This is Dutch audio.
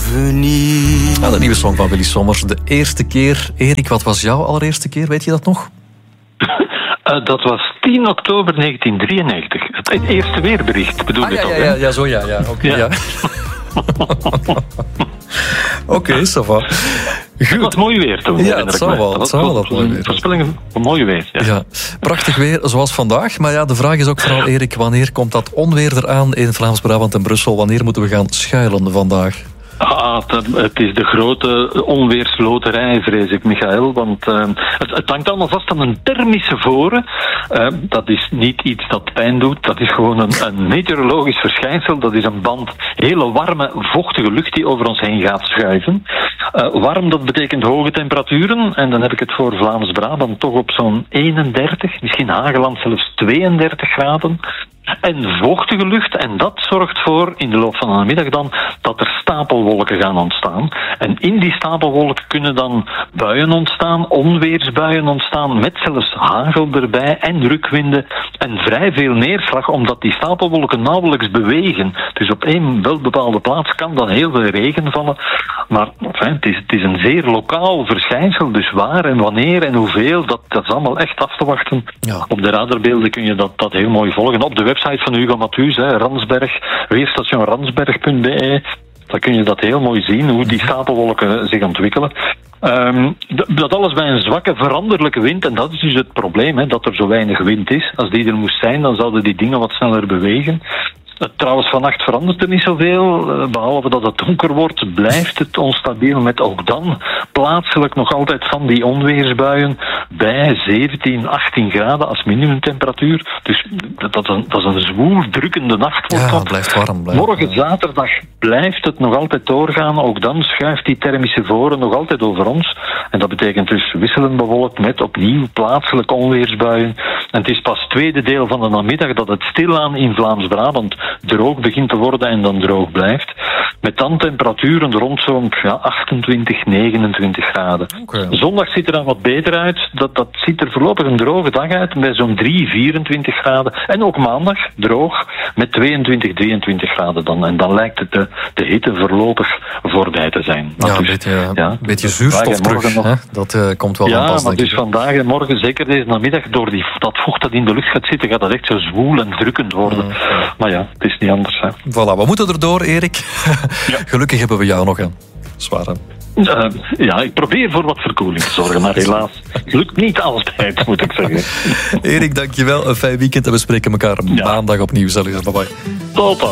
souvenir. De nieuwe song van Willy Sommers. De eerste keer. Erik, wat was jouw allereerste keer? Weet je dat nog? Dat was 10 oktober 1993. Het eerste weerbericht bedoel je toch? Ja, zo ja. Oké, ja. Oké, ça va. Het was mooi weer toen. Ja, het zou wel dat mooi weer. Voorspellingen van mooi weer. Ja, prachtig weer zoals vandaag. Maar ja, de vraag is ook vooral, Erik, wanneer komt dat onweer eraan in Vlaams-Brabant en Brussel? Wanneer moeten we gaan schuilen vandaag? Het is de grote onweersloterij, vrees ik, Michael. Want het hangt allemaal vast aan een thermische voren. Dat is niet iets dat pijn doet. Dat is gewoon een meteorologisch verschijnsel. Dat is een band hele warme, vochtige lucht die over ons heen gaat schuiven. Warm, dat betekent hoge temperaturen. En dan heb ik het voor Vlaams-Brabant toch op zo'n 31, misschien Hageland zelfs 32 graden. En vochtige lucht, en dat zorgt voor, in de loop van de namiddag dan, dat er stapelwolken gaan ontstaan. En in die stapelwolken kunnen dan buien ontstaan, onweersbuien ontstaan, met zelfs hagel erbij en rukwinden en vrij veel neerslag, omdat die stapelwolken nauwelijks bewegen. Dus op één wel bepaalde plaats kan dan heel veel regen vallen. Maar het is een zeer lokaal verschijnsel, dus waar en wanneer en hoeveel, dat is allemaal echt af te wachten. Ja. Op de radarbeelden kun je dat heel mooi volgen. Op de website van Hugo Mathues, Ransberg, weerstation ransberg.be, daar kun je dat heel mooi zien, hoe die stapelwolken zich ontwikkelen. Dat alles bij een zwakke veranderlijke wind, en dat is dus het probleem, dat er zo weinig wind is. Als die er moest zijn, dan zouden die dingen wat sneller bewegen. Trouwens, vannacht verandert er niet zoveel. Behalve dat het donker wordt, blijft het onstabiel met ook dan plaatselijk nog altijd van die onweersbuien bij 17, 18 graden als minimumtemperatuur. Dus dat is een zwoel drukkende nacht. Ja, het blijft warm. Morgen zaterdag blijft het nog altijd doorgaan. Ook dan schuift die thermische voren nog altijd over ons. En dat betekent dus wisselend bewolkt met opnieuw plaatselijke onweersbuien. En het is pas het tweede deel van de namiddag dat het stilaan in Vlaams-Brabant droog begint te worden en dan droog blijft. Met dan temperaturen rond zo'n 28, 29 graden. Okay. Zondag ziet er dan wat beter uit. Dat ziet er voorlopig een droge dag uit bij zo'n 3, 24 graden. En ook maandag droog met 22, 23 graden dan. En dan lijkt het de hitte voorlopig voorbij te zijn. Een beetje zuurstof terug. Nog, dat komt wel aan pas, maar dus vandaag en morgen, zeker deze namiddag, door dat vocht dat in de lucht gaat zitten, gaat dat echt zo zwoel en drukkend worden. Maar ja, het is niet anders. Hè. Voilà, we moeten erdoor, Erik. Gelukkig hebben we jou nog aan. Zwaar, hè? Ik probeer voor wat verkoeling te zorgen, maar helaas lukt niet altijd, moet ik zeggen. Erik, dankjewel. Een fijn weekend en we spreken elkaar maandag opnieuw. Bye bye. Tot dan.